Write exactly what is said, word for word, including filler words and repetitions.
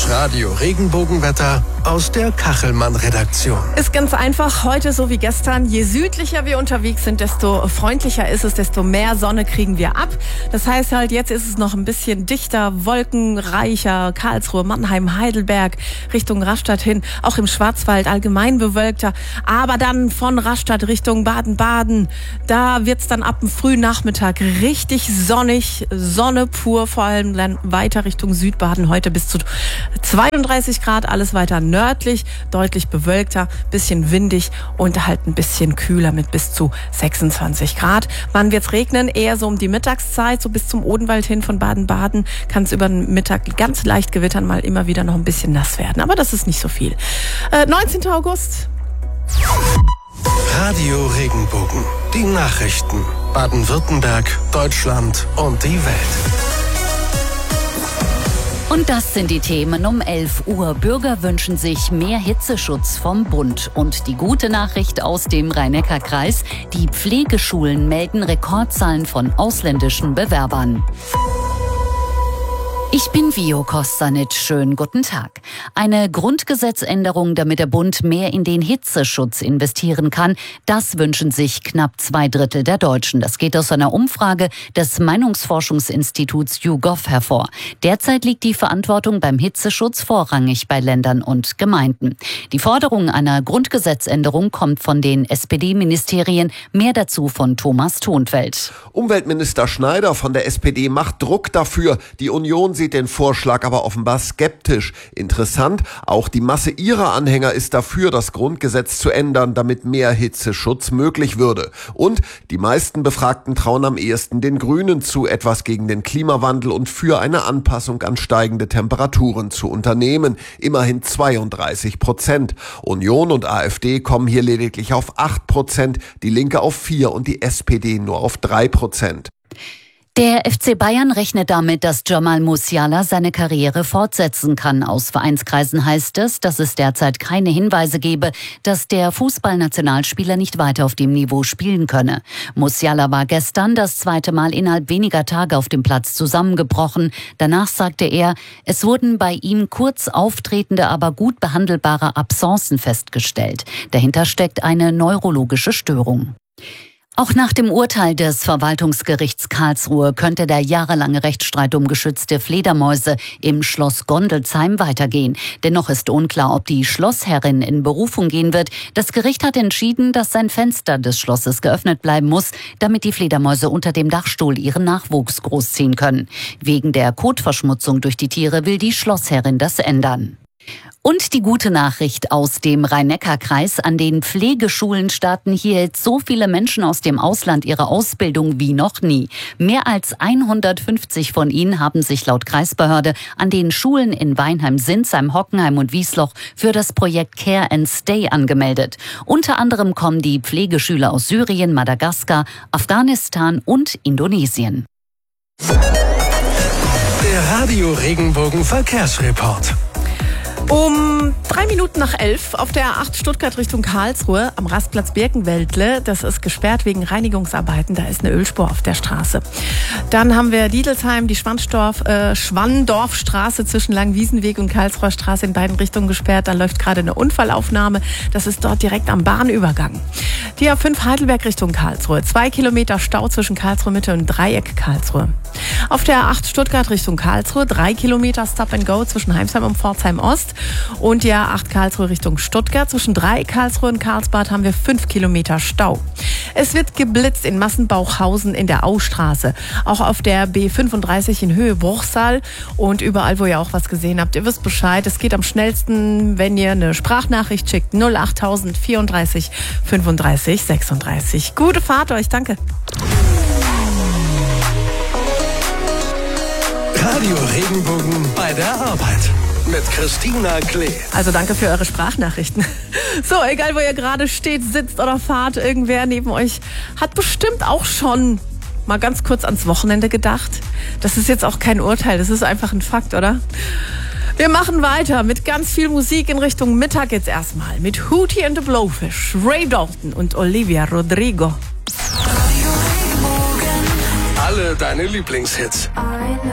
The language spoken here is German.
Radio Regenbogenwetter aus der Kachelmann-Redaktion. Ist ganz einfach, heute so wie gestern. Je südlicher wir unterwegs sind, desto freundlicher ist es, desto mehr Sonne kriegen wir ab. Das heißt halt, jetzt ist es noch ein bisschen dichter, wolkenreicher, Karlsruhe, Mannheim, Heidelberg, Richtung Rastatt hin, auch im Schwarzwald allgemein bewölkter. Aber dann von Rastatt Richtung Baden-Baden, da wird's dann ab dem frühen Nachmittag richtig sonnig, Sonne pur, vor allem dann weiter Richtung Südbaden, heute bis zu zweiunddreißig Grad, alles weiter nördlich, deutlich bewölkter, bisschen windig und halt ein bisschen kühler mit bis zu sechsundzwanzig Grad. Wann wird's regnen? Eher so um die Mittagszeit, so bis zum Odenwald hin von Baden-Baden kann es über den Mittag ganz leicht gewittern, mal immer wieder noch ein bisschen nass werden. Aber das ist nicht so viel. Äh, neunzehnten August. Radio Regenbogen. Die Nachrichten. Baden-Württemberg, Deutschland und die Welt. Und das sind die Themen um elf Uhr. Bürger wünschen sich mehr Hitzeschutz vom Bund. Und die gute Nachricht aus dem Rhein-Neckar-Kreis: Die Pflegeschulen melden Rekordzahlen von ausländischen Bewerbern. Ich bin Vio Kostanic. Schönen guten Tag. Eine Grundgesetzänderung, damit der Bund mehr in den Hitzeschutz investieren kann, das wünschen sich knapp zwei Drittel der Deutschen. Das geht aus einer Umfrage des Meinungsforschungsinstituts YouGov hervor. Derzeit liegt die Verantwortung beim Hitzeschutz vorrangig bei Ländern und Gemeinden. Die Forderung einer Grundgesetzänderung kommt von den S P D-Ministerien. Mehr dazu von Thomas Thonfeld. Umweltminister Schneider von der S P D macht Druck dafür. Die Union sieht den Vorschlag aber offenbar skeptisch. Interessant, auch die Masse ihrer Anhänger ist dafür, das Grundgesetz zu ändern, damit mehr Hitzeschutz möglich würde. Und die meisten Befragten trauen am ehesten den Grünen zu, etwas gegen den Klimawandel und für eine Anpassung an steigende Temperaturen zu unternehmen. Immerhin zweiunddreißig Prozent. Union und AfD kommen hier lediglich auf acht Prozent, die Linke auf vier und die S P D nur auf drei Prozent. Der F C Bayern rechnet damit, dass Jamal Musiala seine Karriere fortsetzen kann. Aus Vereinskreisen heißt es, dass es derzeit keine Hinweise gebe, dass der Fußballnationalspieler nicht weiter auf dem Niveau spielen könne. Musiala war gestern das zweite Mal innerhalb weniger Tage auf dem Platz zusammengebrochen. Danach sagte er, es wurden bei ihm kurz auftretende, aber gut behandelbare Absencen festgestellt. Dahinter steckt eine neurologische Störung. Auch nach dem Urteil des Verwaltungsgerichts Karlsruhe könnte der jahrelange Rechtsstreit um geschützte Fledermäuse im Schloss Gondelsheim weitergehen. Dennoch ist unklar, ob die Schlossherrin in Berufung gehen wird. Das Gericht hat entschieden, dass ein Fenster des Schlosses geöffnet bleiben muss, damit die Fledermäuse unter dem Dachstuhl ihren Nachwuchs großziehen können. Wegen der Kotverschmutzung durch die Tiere will die Schlossherrin das ändern. Und die gute Nachricht aus dem Rhein-Neckar-Kreis: An den Pflegeschulen starten hier jetzt so viele Menschen aus dem Ausland ihre Ausbildung wie noch nie. Mehr als hundertfünfzig von ihnen haben sich laut Kreisbehörde an den Schulen in Weinheim, Sinsheim, Hockenheim und Wiesloch für das Projekt Care and Stay angemeldet. Unter anderem kommen die Pflegeschüler aus Syrien, Madagaskar, Afghanistan und Indonesien. Der Radio Regenbogen Verkehrsreport. Um drei Minuten nach elf auf der A acht Stuttgart Richtung Karlsruhe am Rastplatz Birkenwäldle. Das ist gesperrt wegen Reinigungsarbeiten. Da ist eine Ölspur auf der Straße. Dann haben wir Diedelsheim, die Schwandorf, äh, Schwandorfstraße zwischen Langwiesenweg und Karlsruher Straße in beiden Richtungen gesperrt. Da läuft gerade eine Unfallaufnahme. Das ist dort direkt am Bahnübergang. Die A fünf Heidelberg Richtung Karlsruhe. Zwei Kilometer Stau zwischen Karlsruhe Mitte und Dreieck Karlsruhe. Auf der A acht Stuttgart Richtung Karlsruhe. Drei Kilometer Stop and Go zwischen Heimsheim und Pforzheim Ost. Und die A acht Karlsruhe Richtung Stuttgart. Zwischen Dreieck Karlsruhe und Karlsbad haben wir fünf Kilometer Stau. Es wird geblitzt in Massenbauchhausen in der Austraße. Auch auf der B fünfunddreißig in Höhe Bruchsal. Und überall, wo ihr auch was gesehen habt, ihr wisst Bescheid. Es geht am schnellsten, wenn ihr eine Sprachnachricht schickt. null achttausend vierunddreißig fünfunddreißig sechsunddreißig. Gute Fahrt euch, danke. Radio Regenbogen bei der Arbeit. Mit Christina Klee. Also danke für eure Sprachnachrichten. So, egal wo ihr gerade steht, sitzt oder fahrt, irgendwer neben euch hat bestimmt auch schon mal ganz kurz ans Wochenende gedacht. Das ist jetzt auch kein Urteil, das ist einfach ein Fakt, oder? Wir machen weiter mit ganz viel Musik in Richtung Mittag jetzt erstmal. Mit Hootie and the Blowfish, Ray Dalton und Olivia Rodrigo. Alle deine Lieblingshits.